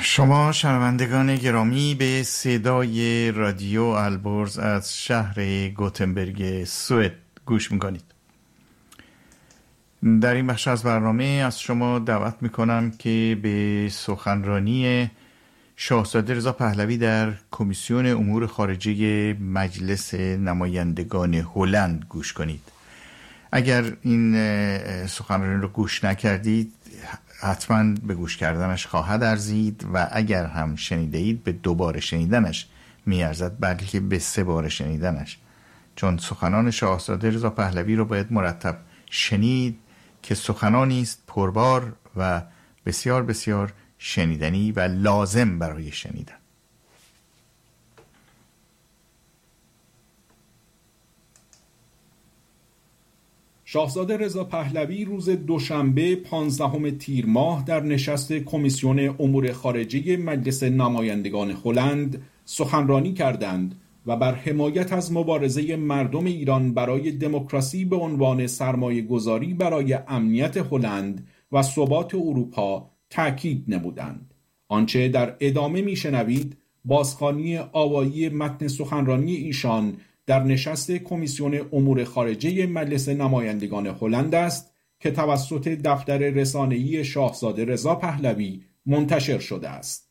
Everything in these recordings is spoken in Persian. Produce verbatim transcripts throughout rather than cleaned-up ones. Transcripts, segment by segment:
شما شنوندگان گرامی به صدای رادیو البرز از شهر گوتنبرگ سوئد گوش میکنید. در این بخش از برنامه از شما دعوت میکنم که به سخنرانی شاهزاده رضا پهلوی در کمیسیون امور خارجه مجلس نمایندگان هلند گوش کنید. اگر این سخنرانی رو گوش نکردید حتما به گوش کردنش خواهد ارزید و اگر هم شنیده اید به دوباره شنیدنش میارزد، بلکه به سه بار شنیدنش، چون سخنان شاهزاده رضا پهلوی رو باید مرتب شنید که سخنانی است پربار و بسیار بسیار شنیدنی و لازم برای شنیدن. شاهزاده رضا پهلوی روز دوشنبه پانزدهم تیر ماه در نشست کمیسیون امور خارجه مجلس نمایندگان هلند سخنرانی کردند و بر حمایت از مبارزه مردم ایران برای دموکراسی به عنوان سرمایه گذاری برای امنیت هلند و ثبات اروپا تأکید نمودند. آنچه در ادامه میشنوید بازخوانی آوایی متن سخنرانی ایشان در نشست کمیسیون امور خارجه مجلس نمایندگان هلند است که توسط دفتر رسانه‌ای شاهزاده رضا پهلوی منتشر شده است.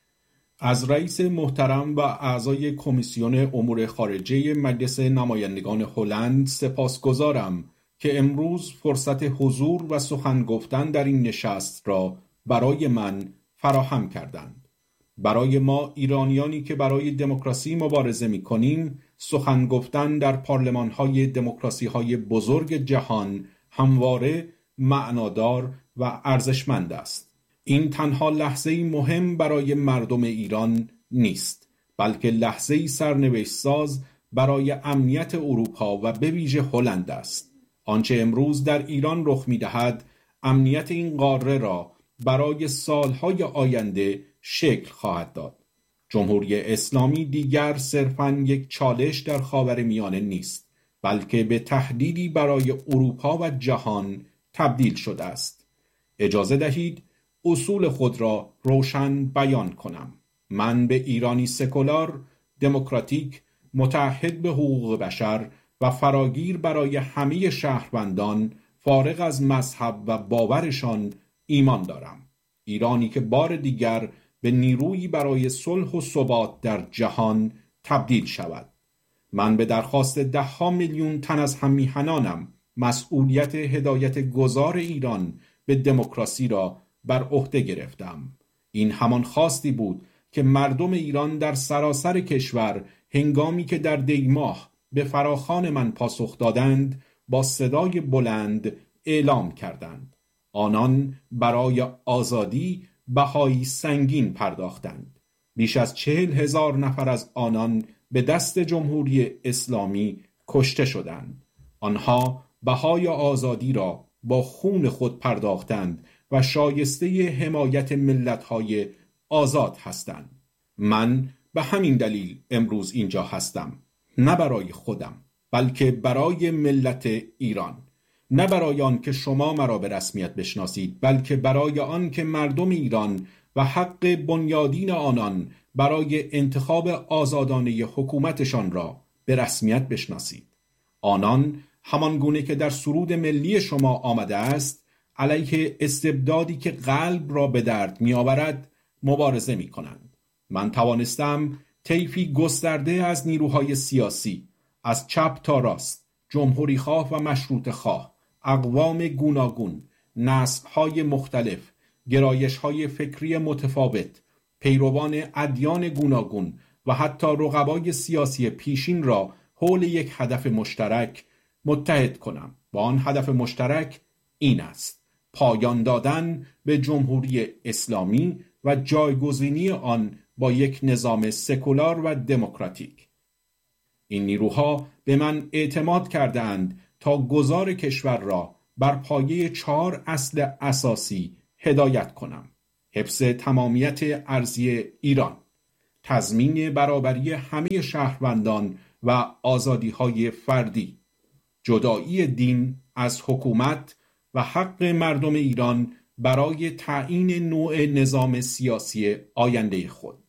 از رئیس محترم و اعضای کمیسیون امور خارجه مجلس نمایندگان هلند سپاسگزارم که امروز فرصت حضور و سخن گفتن در این نشست را برای من فراهم کردند. برای ما ایرانیانی که برای دموکراسی مبارزه می‌کنیم، سخن گفتن در پارلمان‌های دموکراسی‌های بزرگ جهان همواره معنادار و ارزشمند است. این تنها لحظه‌ای مهم برای مردم ایران نیست، بلکه لحظه‌ای سرنوشت ساز برای امنیت اروپا و به ویژه هلند است. آنچه امروز در ایران رخ می‌دهد، امنیت این قاره را برای سالهای آینده شکل خواهد داد. جمهوری اسلامی دیگر صرفاً یک چالش در خاورمیانه نیست، بلکه به تهدیدی برای اروپا و جهان تبدیل شده است. اجازه دهید اصول خود را روشن بیان کنم. من به ایرانی سکولار، دموکراتیک، متعهد به حقوق بشر و فراگیر برای همه شهروندان فارغ از مذهب و باورشان ایمان دارم. ایرانی که بار دیگر به نیرویی برای صلح و ثبات در جهان تبدیل شود. من به درخواست ده ها میلیون تن از هممیهنانم مسئولیت هدایت گذار ایران به دموکراسی را بر عهده گرفتم. این همان خواستی بود که مردم ایران در سراسر کشور هنگامی که در دی ماه به فراخوان من پاسخ دادند با صدای بلند اعلام کردند. آنان برای آزادی بهایی سنگین پرداختند. بیش از چهل هزار نفر از آنان به دست جمهوری اسلامی کشته شدند. آنها بهای آزادی را با خون خود پرداختند و شایسته حمایت ملت‌های آزاد هستند. من به همین دلیل امروز اینجا هستم، نه برای خودم بلکه برای ملت ایران. نه برای آن که شما مرا به رسمیت بشناسید، بلکه برای آن که مردم ایران و حق بنیادین آنان برای انتخاب آزادانه حکومتشان را به رسمیت بشناسید. آنان همان گونه که در سرود ملی شما آمده است، علیه استبدادی که قلب را به درد می آورد مبارزه می کنند. من توانستم طیفی گسترده از نیروهای سیاسی، از چپ تا راست، جمهوری خواه و مشروط خواه، اقوام گوناگون، نسل‌های مختلف، گرایش‌های فکری متفاوت، پیروان ادیان گوناگون و حتی رقبای سیاسی پیشین را حول یک هدف مشترک متحد کنم. و آن هدف مشترک این است: پایان دادن به جمهوری اسلامی و جایگزینی آن با یک نظام سکولار و دموکراتیک. این نیروها به من اعتماد کردند تا گذار کشور را بر پایه چهار اصل اساسی هدایت کنم: حفظ تمامیت ارضی ایران، تضمین برابری همه شهروندان و آزادی‌های فردی، جدایی دین از حکومت و حق مردم ایران برای تعیین نوع نظام سیاسی آینده خود.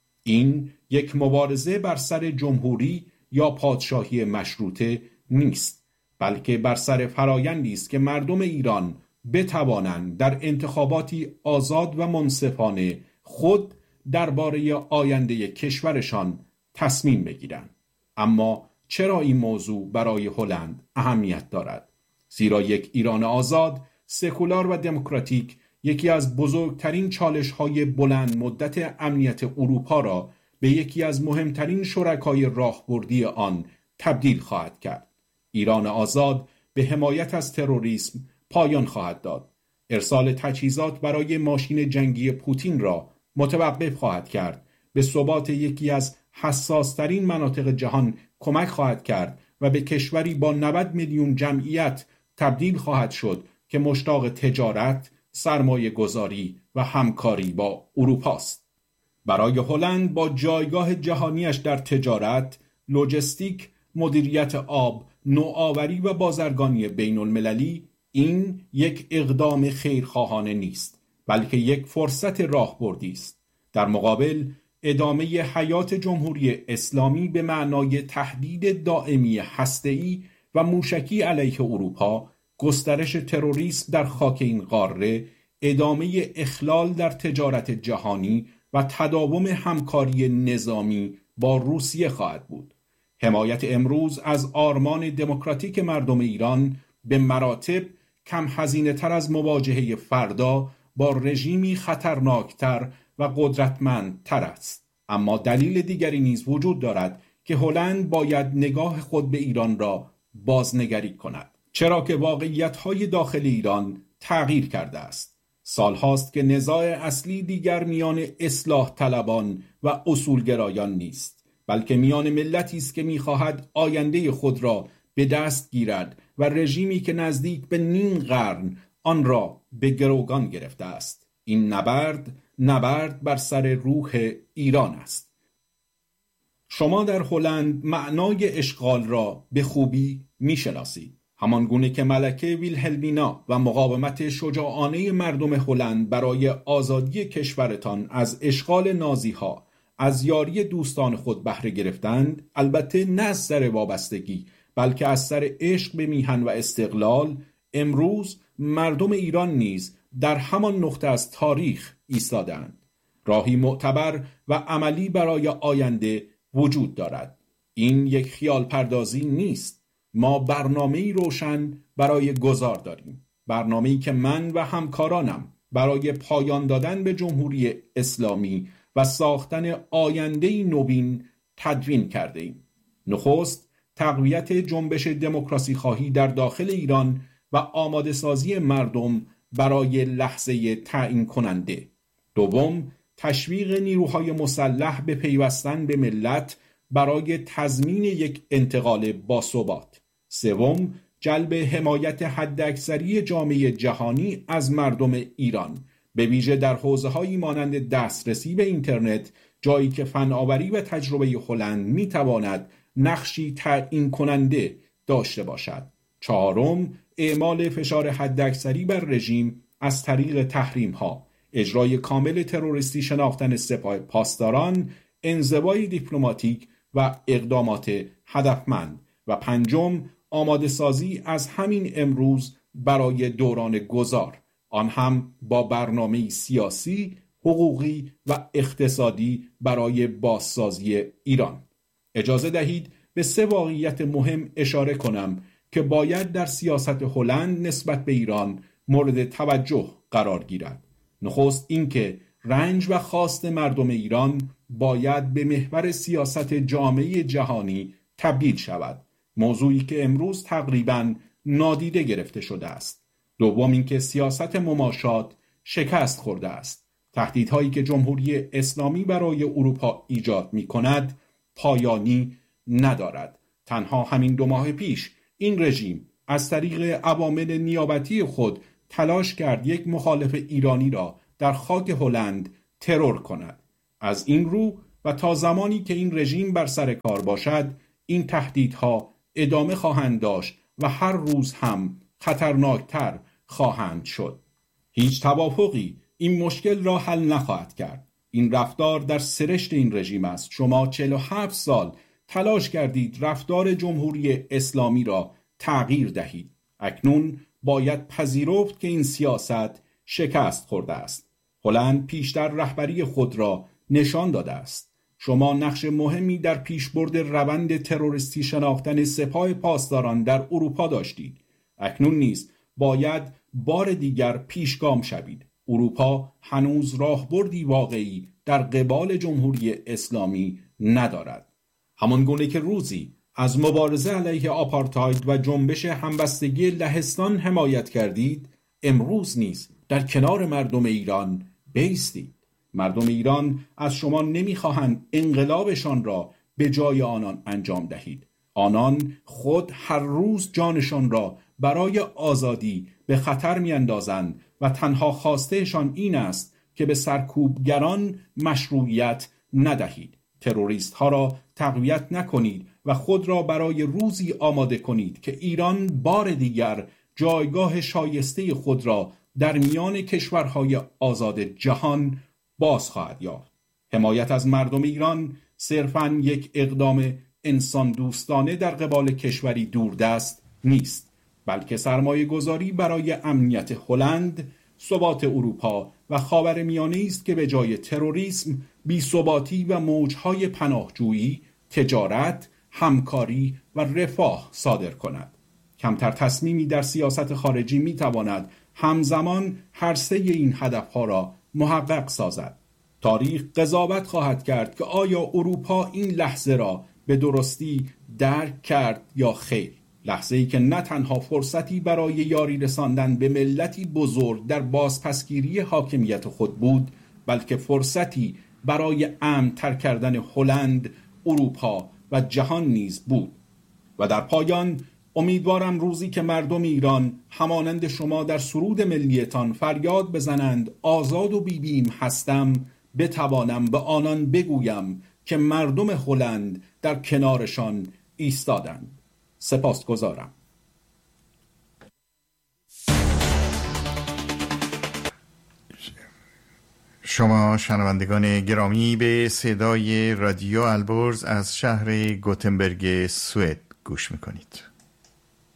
این یک مبارزه بر سر جمهوری یا پادشاهی مشروطه نیست، بلکه بر سر فرایندی است که مردم ایران بتوانند در انتخاباتی آزاد و منصفانه خود درباره آینده کشورشان تصمیم بگیرند. اما چرا این موضوع برای هلند اهمیت دارد؟ زیرا یک ایران آزاد، سکولار و دموکراتیک یکی از بزرگترین چالش‌های بلند مدت امنیت اروپا را به یکی از مهمترین شرکای راهبردی آن تبدیل خواهد کرد. ایران آزاد به حمایت از تروریسم پایان خواهد داد. ارسال تجهیزات برای ماشین جنگی پوتین را متوقف خواهد کرد. به ثبات یکی از حساس‌ترین مناطق جهان کمک خواهد کرد و به کشوری با نود میلیون جمعیت تبدیل خواهد شد که مشتاق تجارت، سرمایه گذاری و همکاری با اروپا است. برای هلند با جایگاه جهانیش در تجارت، لوجستیک، مدیریت آب، نوآوری و بازرگانی بین المللی، این یک اقدام خیرخواهانه نیست، بلکه یک فرصت راهبردی است. در مقابل، ادامه حیات جمهوری اسلامی به معنای تهدید دائمی هسته‌ای و موشکی علیه اروپا، گسترش تروریسم در خاک این قاره، ادامه اخلال در تجارت جهانی و تداوم همکاری نظامی با روسیه خواهد بود. حمایت امروز از آرمان دموکراتیک مردم ایران به مراتب کم هزینه تر از مواجهه فردا با رژیمی خطرناکتر و قدرتمندتر است. اما دلیل دیگری نیز وجود دارد که هلند باید نگاه خود به ایران را بازنگری کند، چرا که واقعیت‌های داخل ایران تغییر کرده است. سالهاست که نزاع اصلی دیگر میان اصلاح طلبان و اصولگرایان نیست، بلکه میان ملتی است که می‌خواهد آینده خود را به دست گیرد و رژیمی که نزدیک به نیم قرن آن را به گروگان گرفته است. این نبرد نبرد بر سر روح ایران است. شما در هلند معنای اشغال را به خوبی می‌شناسید، همان گونه که ملکه ویلهلمینا و مقاومت شجاعانه مردم هلند برای آزادی کشورتان از اشغال نازی‌ها از یاری دوستان خود بهره گرفتند، البته نه از سر وابستگی بلکه از سر عشق به میهن و استقلال، امروز مردم ایران نیز در همان نقطه از تاریخ ایستادند. راهی معتبر و عملی برای آینده وجود دارد. این یک خیال پردازی نیست. ما برنامه‌ای روشن برای گذار داریم. برنامه‌ای که من و همکارانم برای پایان دادن به جمهوری اسلامی و ساختن آینده‌ای نوین تدوین کرده ایم. نخست، تقویت جنبش دموکراسی خواهی در داخل ایران و آماده سازی مردم برای لحظه تعیین کننده. دوم، تشویق نیروهای مسلح به پیوستن به ملت برای تضمین یک انتقال باثبات. سوم، جلب حمایت حداکثری جامعه جهانی از مردم ایران، به ویژه در حوزه‌هایی مانند دسترسی به اینترنت، جایی که فناوری و تجربه هلند می‌تواند نقشی تعیین کننده داشته باشد. چهارم، اعمال فشار حداکثری بر رژیم از طریق تحریم‌ها، اجرای کامل تروریستی شناختن سپاه پاسداران، انزوای دیپلماتیک و اقدامات هدفمند. و پنجم، آماده سازی از همین امروز برای دوران گذار، آن هم با برنامه سیاسی، حقوقی و اقتصادی برای بازسازی ایران. اجازه دهید به سه واقعیت مهم اشاره کنم که باید در سیاست هلند نسبت به ایران مورد توجه قرار گیرد. نخست اینکه رنج و خواست مردم ایران باید به محور سیاست جامعه جهانی تبدیل شود، موضوعی که امروز تقریباً نادیده گرفته شده است. دوم اینکه سیاست مماشات شکست خورده است. تهدیدهایی که جمهوری اسلامی برای اروپا ایجاد می کند پایانی ندارد. تنها همین دو ماه پیش این رژیم از طریق عوامل نیابتی خود تلاش کرد یک مخالف ایرانی را در خاک هلند ترور کند. از این رو و تا زمانی که این رژیم بر سر کار باشد، این تهدیدها ادامه خواهند داشت و هر روز هم خطرناکتر خواهند شد. هیچ توافقی این مشکل را حل نخواهد کرد. این رفتار در سرشت این رژیم است. شما چهل و هفت سال تلاش کردید رفتار جمهوری اسلامی را تغییر دهید. اکنون باید پذیرفت که این سیاست شکست خورده است. هلند پیشتر رهبری خود را نشان داده است. شما نقش مهمی در پیشبرد روند تروریستی شناختن سپاه پاسداران در اروپا داشتید. اکنون نیز باید بار دیگر پیشگام شوید. اروپا هنوز راهبردی واقعی در قبال جمهوری اسلامی ندارد. همان گونه که روزی از مبارزه علیه آپارتاید و جنبش همبستگی لهستان حمایت کردید، امروز نیز در کنار مردم ایران بایستید. مردم ایران از شما نمیخواهند انقلابشان را به جای آنان انجام دهید. آنان خود هر روز جانشان را برای آزادی به خطر میاندازند و تنها خواستهشان این است که به سرکوبگران مشروعیت ندهید. تروریست ها را تقویت نکنید و خود را برای روزی آماده کنید که ایران بار دیگر جایگاه شایسته خود را در میان کشورهای آزاد جهان باز خواهد یافت. حمایت از مردم ایران صرفاً یک اقدام انسان دوستانه در قبال کشوری دوردست نیست، بلکه سرمایه گذاری برای امنیت هلند، ثبات اروپا و خاورمیانه است که به جای تروریسم، بی‌ثباتی و موجهای پناهجویی، تجارت، همکاری و رفاه صادر کند. کمتر تصمیمی در سیاست خارجی میتواند همزمان هر سه این هدفها را محقق سازد. تاریخ قضاوت خواهد کرد که آیا اروپا این لحظه را به درستی درک کرد یا خیر. لحظه‌ای که نه تنها فرصتی برای یاری رساندن به ملتی بزرگ در بازپسگیری حاکمیت خود بود، بلکه فرصتی برای امن‌تر کردن هلند، اروپا و جهان نیز بود. و در پایان امیدوارم روزی که مردم ایران همانند شما در سرود ملیتان فریاد بزنند آزاد و بی‌بیم هستم، بتوانم به آنان بگویم که مردم هلند در کنارشان ایستادند. سپاسگزارم. شما شنوندگان گرامی به صدای رادیو البرز از شهر گوتنبرگ سوئد گوش میکنید.